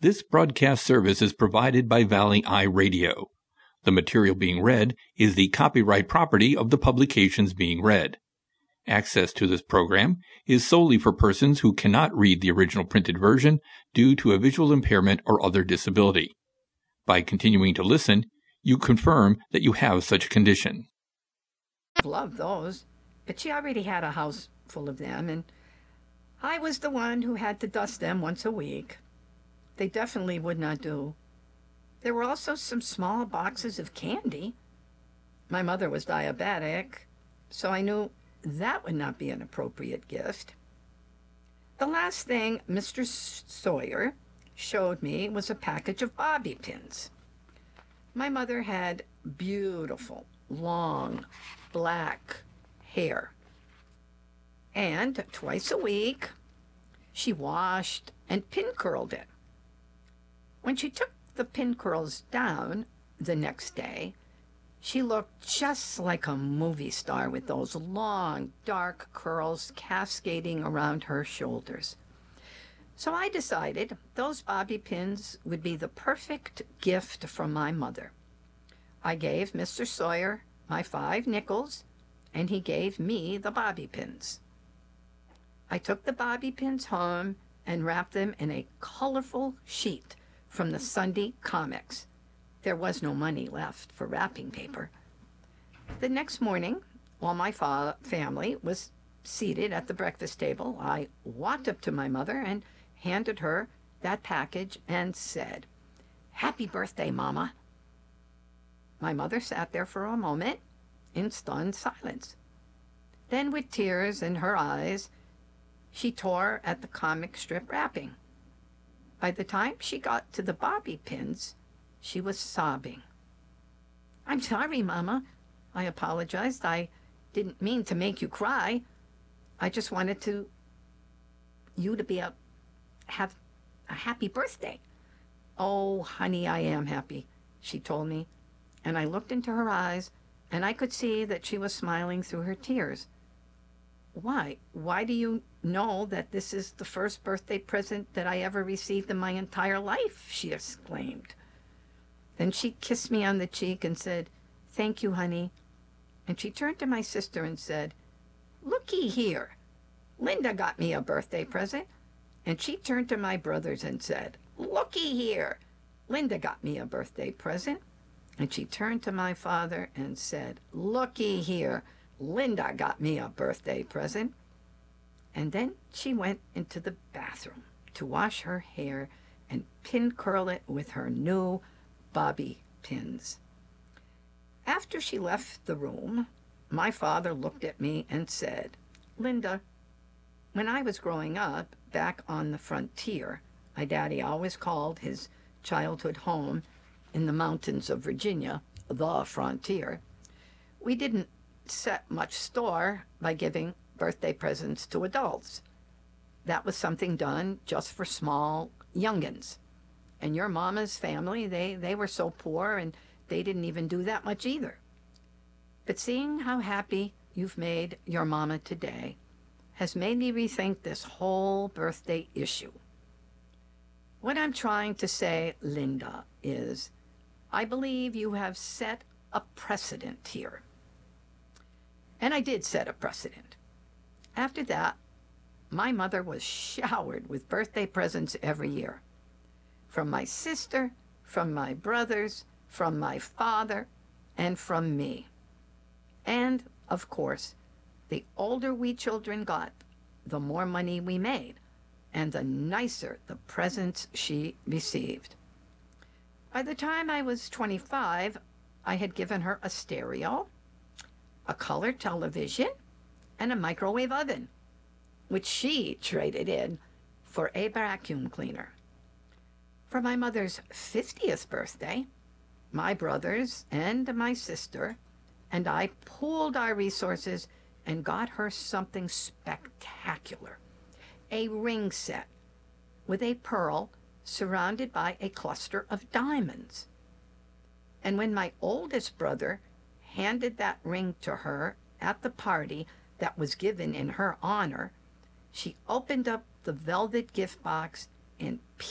This broadcast service is provided by Valley Eye Radio. The material being read is the copyright property of the publications being read. Access to this program is solely for persons who cannot read the original printed version due to a visual impairment or other disability. By continuing to listen, you confirm that you have such a condition. Loved those, but she already had a house full of them, and I was the one who had to dust them once a week. They definitely would not do. There were also some small boxes of candy. My mother was diabetic, so I knew that would not be an appropriate gift. The last thing Mr. Sawyer showed me was a package of bobby pins. My mother had beautiful, long, black hair. And twice a week, she washed and pin curled it. When she took the pin curls down the next day, she looked just like a movie star with those long, dark curls cascading around her shoulders. So I decided those bobby pins would be the perfect gift from my mother. I gave Mr. Sawyer my 5 nickels, and he gave me the bobby pins. I took the bobby pins home and wrapped them in a colorful sheet from the Sunday comics. There was no money left for wrapping paper. The next morning, while my family was seated at the breakfast table, I walked up to my mother and handed her that package and said, "Happy birthday, Mama." My mother sat there for a moment in stunned silence. Then, with tears in her eyes, she tore at the comic strip wrapping. By the time she got to the bobby pins, she was sobbing. "I'm sorry, Mama," I apologized. "I didn't mean to make you cry. I just wanted you to have a happy birthday." "Oh, honey, I am happy," she told me. And I looked into her eyes, and I could see that she was smiling through her tears. Why do you know that this is the first birthday present that I ever received in my entire life?" she exclaimed. Then she kissed me on the cheek and said, "Thank you, honey." And she turned to my sister and said, "Looky here. Linda got me a birthday present." And she turned to my brothers and said, "Looky here. Linda got me a birthday present." And she turned to my father and said, "Looky here. Linda got me a birthday present." And then she went into the bathroom to wash her hair and pin curl it with her new bobby pins. After she left the room, my father looked at me and said, "Linda, when I was growing up back on the frontier," my daddy always called his childhood home in the mountains of Virginia the frontier, "we didn't set much store by giving birthday presents to adults. That was something done just for small youngins. And your mama's family, they were so poor, and they didn't even do that much either. But seeing how happy you've made your mama today has made me rethink this whole birthday issue. What I'm trying to say, Linda, is I believe you have set a precedent here." And I did set a precedent. After that, my mother was showered with birthday presents every year. From my sister, from my brothers, from my father, and from me. And, of course, the older we children got, the more money we made, and the nicer the presents she received. By the time I was 25, I had given her a stereo, a color television, and a microwave oven, which she traded in for a vacuum cleaner. For my mother's 50th birthday, my brothers and my sister and I pooled our resources and got her something spectacular, a ring set with a pearl surrounded by a cluster of diamonds. And when my oldest brother handed that ring to her at the party that was given in her honor, she opened up the velvet gift box and